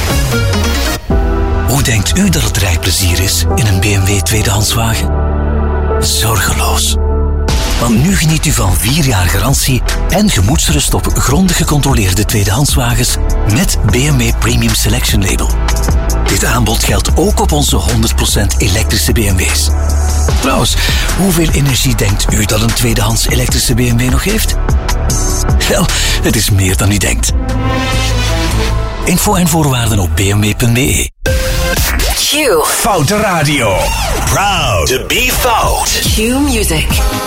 Hoe denkt u dat het rijplezier is in een BMW tweedehandswagen? Zorgeloos. Want nu geniet u van 4 jaar garantie en gemoedsrust op grondig gecontroleerde tweedehandswagens met BMW Premium Selection Label. Dit aanbod geldt ook op onze 100% elektrische BMW's. Trouwens, hoeveel energie denkt u dat een tweedehands elektrische BMW nog heeft? Wel, het is meer dan u denkt. Info en voorwaarden op bmw.be. Q. Foute Radio. Proud to be fout. Q Music.